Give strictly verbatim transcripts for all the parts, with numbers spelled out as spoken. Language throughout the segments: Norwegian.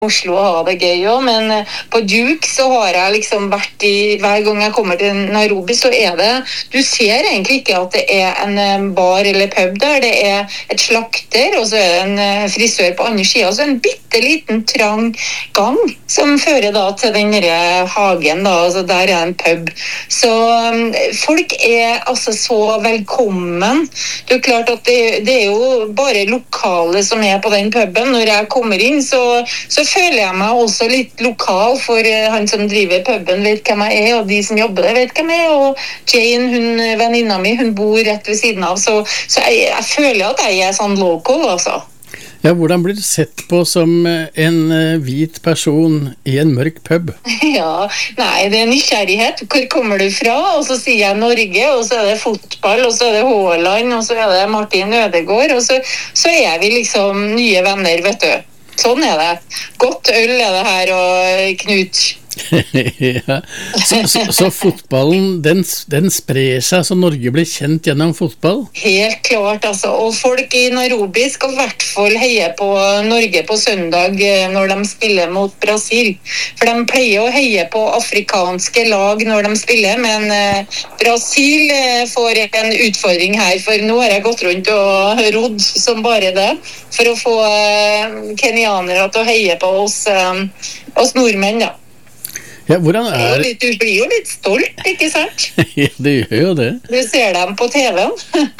Oslo og ha det gøy også, men eh, på Duke så har jeg liksom vært i, hver gang jeg kommer til Nairobi, så er det, du ser egentlig ikke at det er en eh, bar eller pub der, det er et slakter, og så er det en eh, frisør på andre siden, så en bitte liten trang gang, som fører da til den der hagen da, altså der er en pub. Så um, folk er altså så velkommen. Det er klart at det, det er jo bare lokale som er på den puben. Når jeg kommer inn, så, så føler jeg meg også litt lokal, for uh, han som driver puben vet hvem jeg er, og de som jobber der vet hvem jeg er, og Jane, hun, venninna mi, hun bor rett ved siden av, så, så jeg, jeg føler at jeg er sånn local, altså. Ja, hvordan blir du sett på som en uh, hvit person i en mørk pub? Ja, nei, det er nysgjerrighet. Hvor kommer du fra? Og så sier jeg Norge, og så er det fotball, og så er det Haaland, og så er det Martin Ødegaard, og så, så er vi liksom nye venner, vet du. Sånn er det. Godt øl er det her, og Knut. Ja. så, så, så fotballen den, den sprer seg, så Norge blir kjent gjennom fotball? Helt klart, altså. Og folk i Nairobi skal i hvert fall heie på Norge på søndag når de spiller mot Brasil. For de pleier å heie på afrikanske lag når de spiller, men eh, Brasil eh, får en utfordring her, for nå har jeg gått rundt og rodd som bare det, for å få eh, kenianere til å heie på oss, eh, oss nordmenn, da. Ja, hvordan er... Du blir jo litt stolt, ikke sant? Ja, det gjør jo det. Du ser dem på T V-en.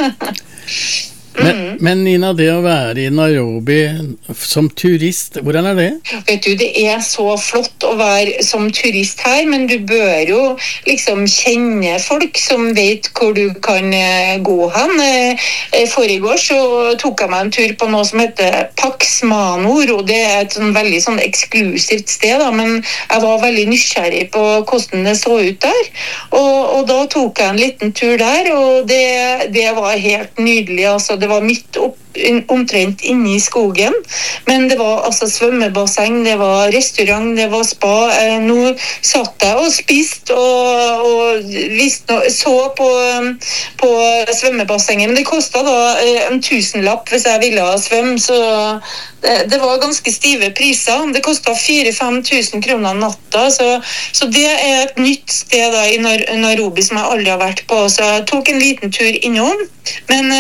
Men, mm. men Nina, det å være i Nairobi som turist, hvordan er det? Vet du, det er så flott å være som turist her, men du bør jo liksom kjenne folk som vet hvor du kan gå hen. Forrige år så tok jeg meg en tur på noe som heter Pax Manor, og det er et sånn veldig sånn eksklusivt sted, da, men jeg var veldig nysgjerrig på hvordan det så ut der, og, og da tok jeg en liten tur der, og det, det var helt nydelig, altså. Det var midt opp, omtrent inne i skogen, men det var altså svømmebasseng, det var restaurant, det var spa. Nå satt jeg og spiste og, og visste, så på, på svømmebassenget, men det kostet da en tusenlapp hvis jeg ville svømme, så det, det var ganske stive priser. Det kostet fire-fem tusen kroner natta, så, så det er et nytt sted da i Nairobi som jeg aldri har vært på, så jeg tok en liten tur innom, men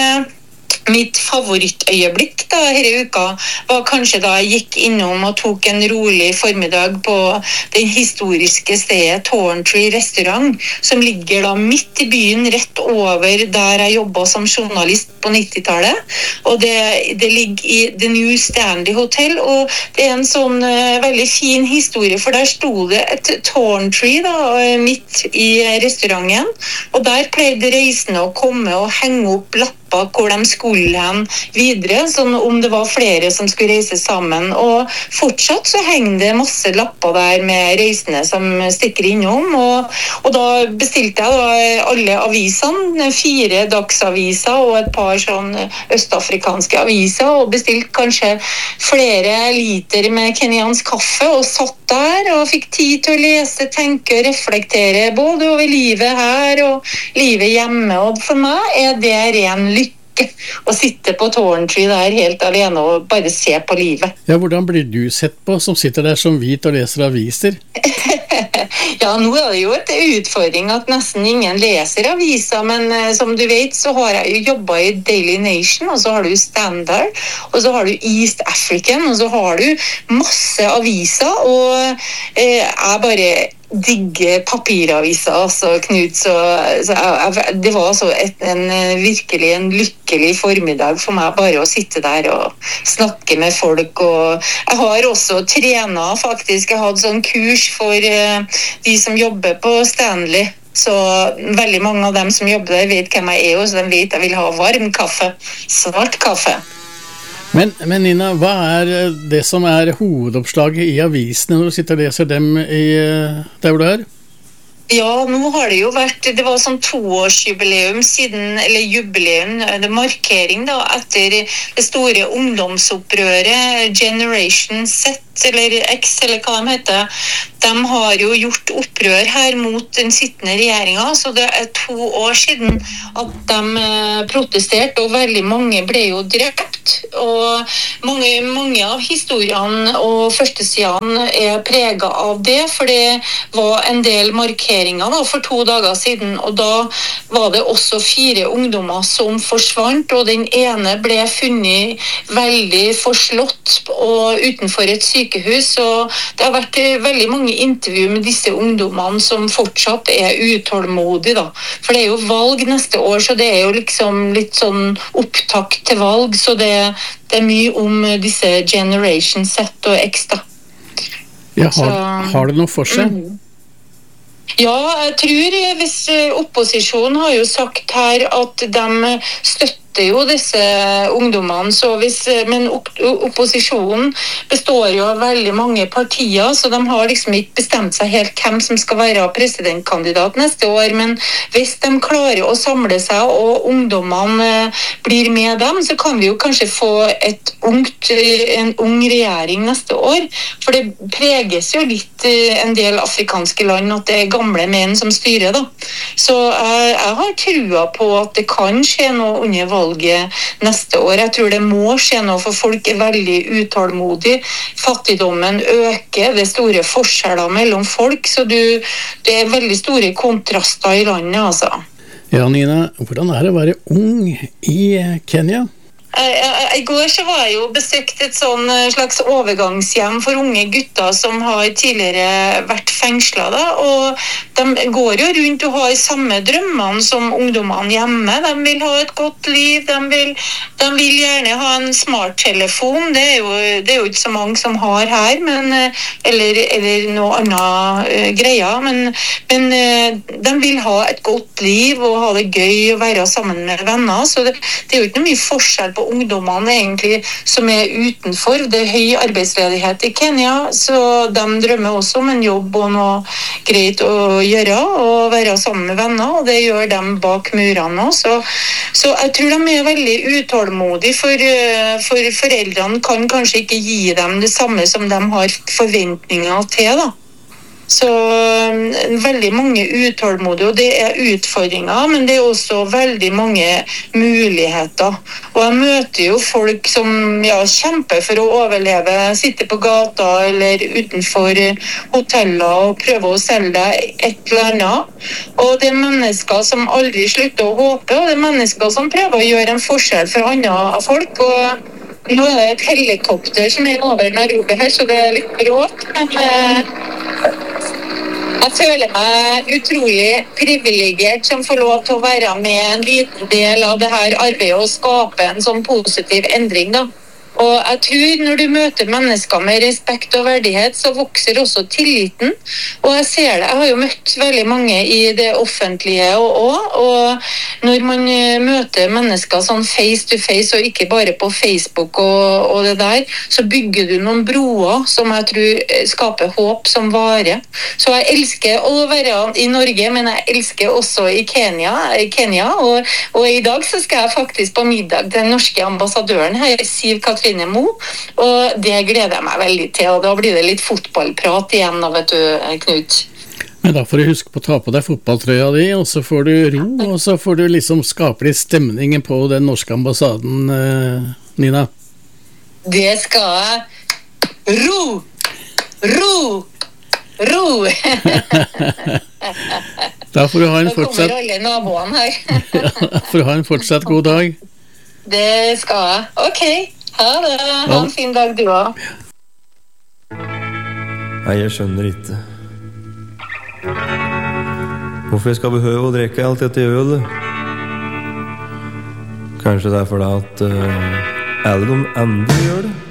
mitt favorittøyeblikk da, her i uka var kanskje da jeg gikk innom og tok en rolig formiddag på den historiske stedet Thorntree restaurant, som ligger da midt i byen, rett over der jeg jobbet som journalist på nittitallet. Og det, det ligger i The New Stanley Hotel, og det er en sånn uh, veldig fin historie, for der sto det et Thorntree da, midt i restauranten, og der pleide reisende å komme og henge opp lapper hvor de skulle hen videre, sånn om det var flere som skulle reise sammen, og fortsatt så henger det masse lapper der med reisende som stikker innom, og, og da bestilte jeg da alle avisene, fire dagsaviser og et par sånn østafrikanske aviser, og bestilte kanskje flere liter med kenyansk kaffe, og satt der og fikk tid til å lese, tenke og reflektere både over livet her og livet hjemme, og for meg er det ren lykke å sitte på Thorntree der helt alene og bare se på livet. Ja, hvordan blir du sett på som sitter der som hvit og leser aviser? Ja, nå er det jo et utfordring at nesten ingen leser aviser, men uh, som du vet så har jeg jo jobbet i Daily Nation, og så har du Standard, og så har du East African, og så har du masse aviser, og uh, jeg bare digge papiraviser, altså, Knut, så, så jeg, det var altså et, en, virkelig en lykkelig formiddag for meg bare å sitte der og snakke med folk, og jeg har også trenet faktisk, jeg hadde sånn kurs for uh, de som jobber på Stanley, så veldig mange av dem som jobber der vet hvem jeg er, og så de vet jeg vil ha varm kaffe, svart kaffe. Men, men Nina, hva er det som er hovedoppslaget i avisene når du sitter og leser dem i, der hvor du er? Ja, nå har det jo vært, det var sånn toårsjubileum siden, eller jubileum, det markering da, etter det store ungdomsopprøret Generation Z eller X, eller hva de heter, de har jo gjort opprør her mot den sittende regjeringen, så det er to år siden at de protesterte, og veldig mange ble jo drept, og mange, mange av historiene og førstesidene er preget av det, for det var en del markeringer da, for to dager siden, og da var det også fire ungdommer som forsvant, og den ene ble funnet veldig forslått og utenfor et sykehus, og det har vært veldig mange intervju med disse ungdommene som fortsatt er utålmodige da. For det er jo valg neste år, så det er jo liksom litt sånn opptakt til valg, så det, det er mye om disse Generation Z og X da. Ja, har, så, har det noe for seg? Mm. Ja, jeg tror hvis opposisjonen har jo sagt her at de støtter jo disse ungdommene, så hvis, men opposisjonen består jo av veldig mange partier, så de har liksom ikke bestemt seg helt hvem som skal være presidentkandidat neste år, men hvis de klarer å samle seg og ungdommene blir med dem, så kan vi jo kanskje få et ungt, en ung regjering neste år, for det preges jo litt en del afrikanske land at det er gamle menn som styrer da. Så jeg, jeg har trua på at det kan skje noe under valget neste år. Jeg tror det må skje noe, for folk er veldig utålmodige. Fattigdommen øker, det er store forskjeller mellom folk, så du, det er veldig store kontraster i landet, altså. Ja, Nina, hvordan er det å være ung i Kenya? I går så var jeg jo besøkt et sånn slags overgangshjem for unge gutter som har tidligere vært fengslet da, og de går jo rundt og har samme drømmene som ungdommene hjemme. De vil ha et godt liv, de vil, de vil gjerne ha en smarttelefon, det er, jo, det er jo ikke så mange som har her, men, eller, eller noe annet uh, greier, men, men uh, de vil ha et godt liv og ha det gøy og være sammen med venner, så det, det er jo ikke noe mye forskjell på ungdommene egentlig som er utenfor. Det er høy arbeidsledighet i Kenya, så de drømmer også om en jobb og noe greit å gjøre og være sammen med venner, og det gjør dem bak murene også. Så, så jeg tror de er veldig utålmodige, for, for foreldrene kan kanskje ikke gi dem det samme som de har forventninger til da. Så veldig mange utålmodige, og det er utfordringer, men det er også veldig mange muligheter. Og jeg møter jo folk som ja, kjemper for å overleve, sitter på gata eller utenfor hoteller og prøver å selge et eller annet. Og det er mennesker som aldri slutter å håpe, og det er mennesker som prøver å gjøre en forskjell for andre folk. Og nå er det et helikopter som er over Nairobi her, så det er litt brått, men jeg føler meg utrolig privilegert som får lov til å være med en liten del av det her arbeidet og skape en sånn positiv endring da. Og jeg tror når du møter mennesker med respekt og verdighet, så vokser også tilliten. Og jeg ser det, jeg har jo møtt veldig mange i det offentlige også, og når man møter mennesker sånn face to face, og ikke bare på Facebook og, og det der, så bygger du noen broer som jeg tror skaper håp som varer. Så jeg elsker å være i Norge, men jeg elsker også i Kenya, i Kenya og, og i dag så skal jeg faktisk på middag til den norske ambassadøren her, Siv Katrine Mo, og det gleder jeg meg veldig til, og da blir det litt fotballprat igjen, vet du, Knut. Men da får du huske på å ta på deg fotballtrøya di, og så får du ro, og så får du liksom skape litt stemningen på den norske ambassaden, Nina. Det skal jeg. Ro! Ro! Ro! Da får du ha en fortsatt... Da kommer alle naboene her. Ja, da får du ha en fortsatt god dag. Det skal jeg. Ok. Ha det. Ha en fin dag du også. Nei, jeg skjønner ikke hvorfor jeg skal behøve å drikke alt dette ølet. Kanskje det er fordi at uh, alle de andre gjør det.